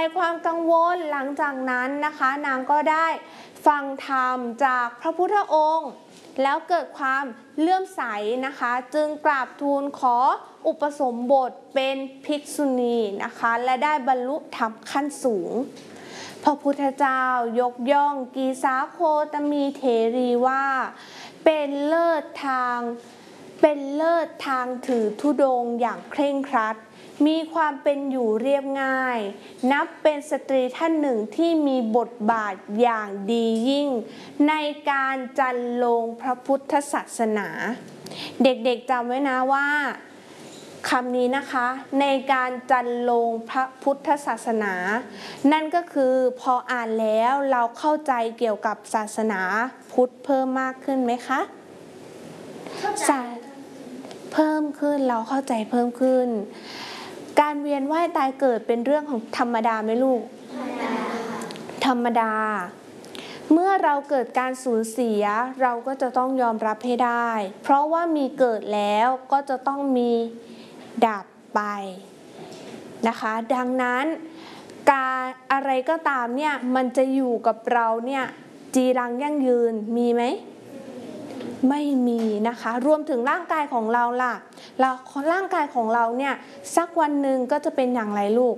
ายความกังวลหลังจากนั้นนะคะนางก็ได้ฟังธรรมจากพระพุทธองค์แล้วเกิดความเลื่อมใสนะคะจึงกราบทูลขออุปสมบทเป็นภิกษุณีนะคะและได้บรรลุธรรมขั้นสูงพระพุทธเจ้ายกย่องกีสาโคตมีเถรีว่าเป็นเลิศทางถือธุดงค์อย่างเคร่งครัดมีความเป็นอยู่เรียบง่ายนับเป็นสตรีท่านหนึ่งที่มีบทบาทอย่างดียิ่งในการจันลงพระพุทธศาสนาเด็กๆจำไว้นะว่าคำนี้นะคะในการจันลงพระพุทธศาสนานั่นก็คือพออ่านแล้วเราเข้าใจเกี่ยวกับศาสนาพุทธเพิ่มมากขึ้นไหมคะเพิ่มขึ้นเราเข้าใจเพิ่มขึ้นการเวียนว่ายตายเกิดเป็นเรื่องของธรรมดาไหมลูกธรรมดาเมื่อเราเกิดการสูญเสียเราก็จะต้องยอมรับให้ได้เพราะว่ามีเกิดแล้วก็จะต้องมีดับไปนะคะดังนั้นการอะไรก็ตามเนี่ยมันจะอยู่กับเราเนี่ยจีรังยั่งยืนมีไหมไม่มีนะคะรวมถึงร่างกายของเราล่ะร่างกายของเราเนี่ยสักวันหนึ่งก็จะเป็นอย่างไรลูก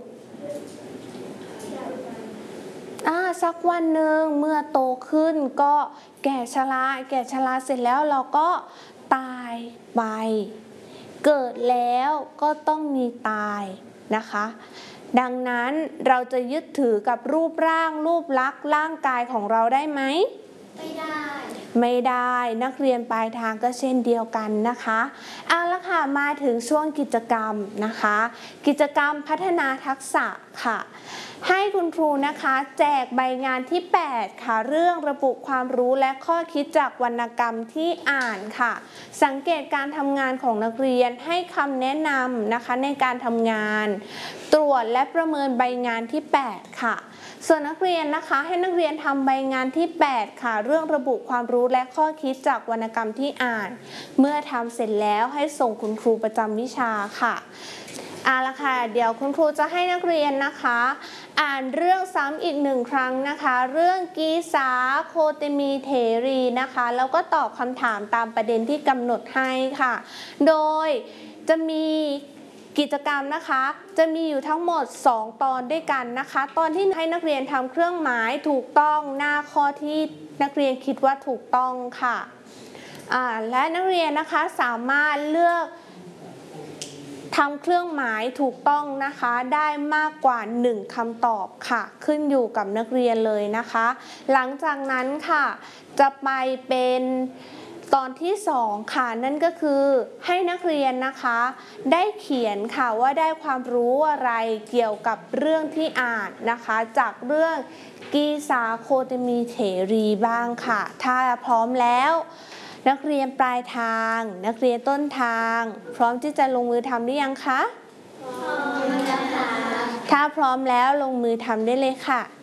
สักวันหนึ่งเมื่อโตขึ้นก็แก่ชราเสร็จแล้วเราก็ตายไปเกิดแล้วก็ต้องมีตายนะคะดังนั้นเราจะยึดถือกับรูปร่างรูปลักษณ์ร่างกายของเราได้ไหมไม่ได้นักเรียนปลายทางก็เช่นเดียวกันนะคะเอาละค่ะมาถึงช่วงกิจกรรมนะคะกิจกรรมพัฒนาทักษะค่ะให้คุณครูนะคะแจกใบงานที่8ค่ะเรื่องระบุความรู้และข้อคิดจากวรรณกรรมที่อ่านค่ะสังเกตการทำงานของนักเรียนให้คำแนะนำนะคะในการทำงานตรวจและประเมินใบงานที่8ค่ะส่วนนักเรียนนะคะให้นักเรียนทำใบงานที่8ค่ะเรื่องระบุความรู้และข้อคิดจากวรรณกรรมที่อ่านเมื่อทำเสร็จแล้วให้ส่งคุณครูประจำวิชาค่ะเอาละค่ะเดี๋ยวคุณครูจะให้นักเรียนนะคะอ่านเรื่องซ้ำอีก1ครั้งนะคะเรื่องกีสาโคตมีเถรีนะคะแล้วก็ตอบคำถามตามประเด็นที่กำหนดให้ค่ะโดยจะมีกิจกรรมนะคะจะมีอยู่ทั้งหมด2ตอนด้วยกันนะคะตอนที่ให้นักเรียนทำเครื่องหมายถูกต้องหน้าข้อที่นักเรียนคิดว่าถูกต้องค่ะและนักเรียนนะคะสามารถเลือกทำเครื่องหมายถูกต้องนะคะได้มากกว่า1คำตอบค่ะขึ้นอยู่กับนักเรียนเลยนะคะหลังจากนั้นค่ะจะไปเป็นตอนที่2ค่ะนั่นก็คือให้นักเรียนนะคะได้เขียนค่ะว่าได้ความรู้อะไรเกี่ยวกับเรื่องที่อ่านนะคะจากเรื่องกีสาโคตมีเถรีบ้างค่ะถ้าพร้อมแล้วนักเรียนปลายทางนักเรียนต้นทางพร้อมที่จะลงมือทำหรือยังคะพร้อมแล้วค่ะถ้าพร้อมแล้วลงมือทำได้เลยค่ะ